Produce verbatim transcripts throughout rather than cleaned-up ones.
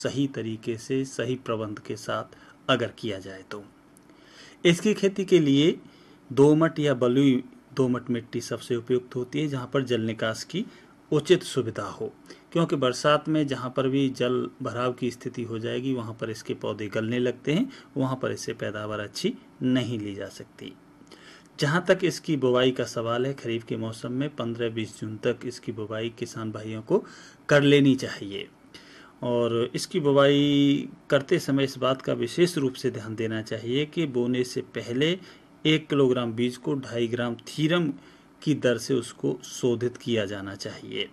सही तरीके से सही प्रबंध के साथ अगर किया जाए तो। इसकी खेती के लिए दोमट या बलुई दोमट मिट्टी सबसे उपयुक्त होती है, जहाँ पर जल निकास की उचित सुविधा हो, क्योंकि बरसात में जहाँ पर भी जल भराव की स्थिति हो जाएगी वहाँ पर इसके पौधे गलने लगते हैं, वहाँ पर इससे पैदावार अच्छी नहीं ली जा सकती। जहाँ तक इसकी बुवाई का सवाल है, खरीफ के मौसम में पंद्रह बीस जून तक इसकी बुवाई किसान भाइयों को कर लेनी चाहिए। और इसकी बुवाई करते समय इस बात का विशेष रूप से ध्यान देना चाहिए कि बोने से पहले एक किलोग्राम बीज को ढाई ग्राम थीरम की दर से उसको शोधित किया जाना चाहिए।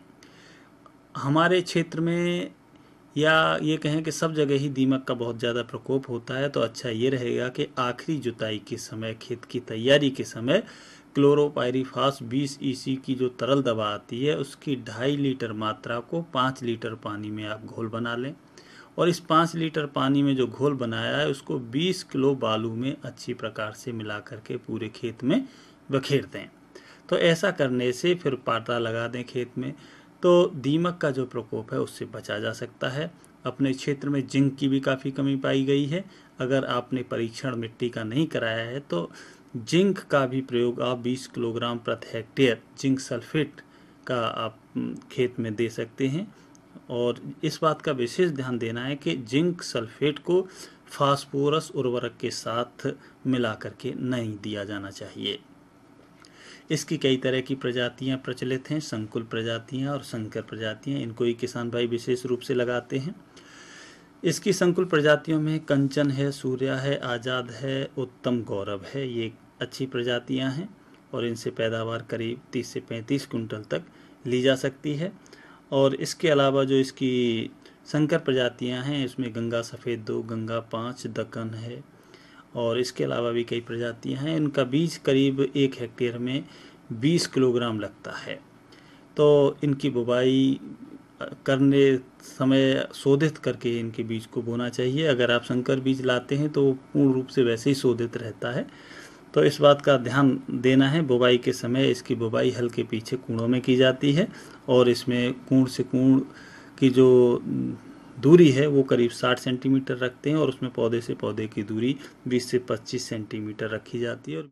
हमारे क्षेत्र में या ये कहें कि सब जगह ही दीमक का बहुत ज़्यादा प्रकोप होता है, तो अच्छा ये रहेगा कि आखिरी जुताई के समय, खेत की तैयारी के समय क्लोरोपाइरीफास बीस ईसी की जो तरल दवा आती है उसकी ढाई लीटर मात्रा को पाँच लीटर पानी में आप घोल बना लें, और इस पाँच लीटर पानी में जो घोल बनाया है उसको बीस किलो बालू में अच्छी प्रकार से मिला करके पूरे खेत में बखेर दें। तो ऐसा करने से फिर पाटा लगा दें खेत में, तो दीमक का जो प्रकोप है उससे बचा जा सकता है। अपने क्षेत्र में जिंक की भी काफ़ी कमी पाई गई है। अगर आपने परीक्षण मिट्टी का नहीं कराया है तो जिंक का भी प्रयोग आप बीस किलोग्राम प्रति हेक्टेयर जिंक सल्फेट का आप खेत में दे सकते हैं। और इस बात का विशेष ध्यान देना है कि जिंक सल्फेट को फास्फोरस उर्वरक के साथ मिला करके नहीं दिया जाना चाहिए। इसकी कई तरह की प्रजातियां प्रचलित हैं, संकुल प्रजातियां और संकर प्रजातियां, इनको ही किसान भाई विशेष रूप से लगाते हैं। इसकी संकुल प्रजातियों में कंचन है, सूर्या है, आज़ाद है, उत्तम गौरव है, ये अच्छी प्रजातियां हैं और इनसे पैदावार करीब तीस से पैंतीस कुंटल तक ली जा सकती है। और इसके अलावा जो इसकी संकर प्रजातियां हैं इसमें गंगा सफ़ेद दो, गंगा पाँच, दक्कन है और इसके अलावा भी कई प्रजातियां हैं। इनका बीज करीब एक हेक्टेयर में बीस किलोग्राम लगता है। तो इनकी बुवाई करने समय शोधित करके इनके बीज को बोना चाहिए। अगर आप संकर बीज लाते हैं तो पूर्ण रूप से वैसे ही शोधित रहता है, तो इस बात का ध्यान देना है। बुवाई के समय इसकी बुवाई हल के पीछे कूड़ों में की जाती है और इसमें कूड़ से कूड़ की जो दूरी है वो करीब साठ सेंटीमीटर रखते हैं और उसमें पौधे से पौधे की दूरी बीस से पच्चीस सेंटीमीटर रखी जाती है। और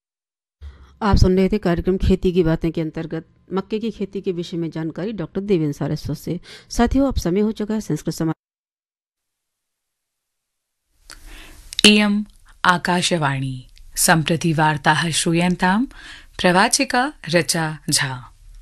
आप सुन रहे थे कार्यक्रम खेती की बातें के अंतर्गत मक्के की खेती के विषय में जानकारी डॉक्टर देवेंद्र सारस्वत से। साथियों, अब समय हो चुका है संस्कृत समाचार। इयम् आकाशवाणी सम्प्रति वार्ताः श्रूयन्ताम्। प्रवाचिका रचा झा।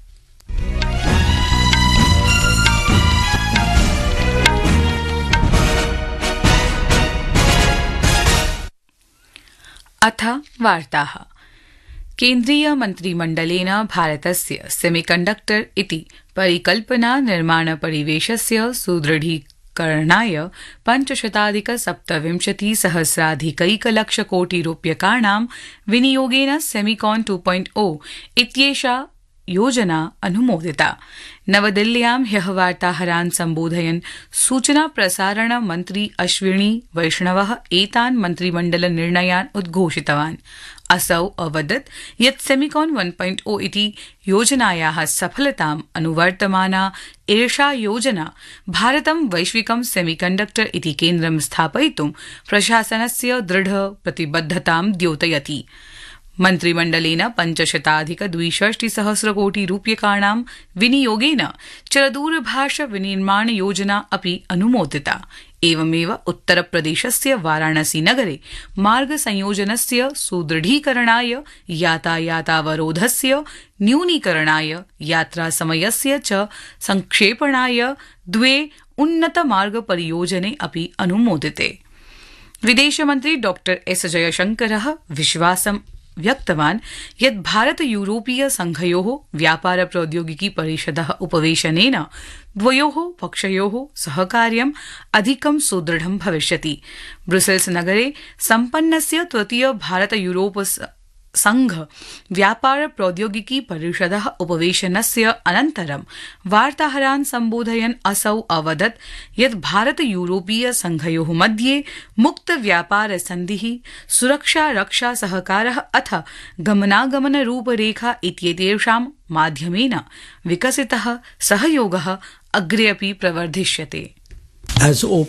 अथ वार्ताः। केन्द्रीय मन्त्रिमण्डलेन भारतस्य सेमीकण्डक्टर इति परिकल्पना निर्माण परिवेशस्य सुदृढीकरणाय पञ्चशताधिक सप्तविंशति सहस्राधिकैकलक्ष कोटि रूप्यकाणां विनियोगेन सेमिकॉन टू पॉइंट ओ इत्येषा योजना अनुमोदिता। नवदिल्ल्यां ह्यः वार्ताहरान् सम्बोधयन् सूचना प्रसारण मन्त्री अश्विनी वैष्णवः एतान् मन्त्रिमण्डल निर्णयान् उद्घोषितवान्। असौ अवदत् यत् सेमिकॉन वन पॉइंट ओ इति योजनायाः सफलताम् अनुवर्तमाना एषा योजना भारतं वैश्विकं सेमीकण्डक्टर इति केन्द्रं स्थापयितुं प्रशासनस्य दृढ प्रतिबद्धतां द्योतयति। मन्त्रिमण्डलेन पञ्चशताधिक द्विषष्टिसहस्रकोटि रूप्यकाणां विनियोगेन चलदूरभाष विनिर्माण योजना अपि अनुमोदिता। एवमेव उत्तरप्रदेशस्य वाराणसी नगरे मार्ग संयोजनस्य सुदृढीकरणाय, यातायातावरोधस्य न्यूनीकरणाय, यात्रासमयस्य च संक्षेपणाय द्वे उन्नत मार्ग परियोजने अपि अनुमोदिते। विदेशमन्त्री डॉक्टर एस जयशंकरः विश्वासं व्यक्तवान् यत् भारत यूरोपीय संघयोः व्यापार प्रौद्योगिकी परिषदः उपवेशनेन द्वयोः पक्षयोः सहकार्यम् अधिकं सुदृढं भविष्यति। ब्रुसेल्स नगरे सम्पन्नस्य तृतीय भारत यूरोप संघ व्यापार प्रौद्योगिकी परिषदः उपवेशनस्य अनन्तरं वार्ताहरान् सम्बोधयन् असौ अवदत् यत् भारत यूरोपीय संघयोः मध्ये मुक्त व्यापार सन्धिः, सुरक्षा रक्षा सहकारः अथ गमनागमन रूपरेखा इत्येतेषां माध्यमेन विकसितः सहयोगः अग्रे अपि प्रवर्धिष्यते। has opened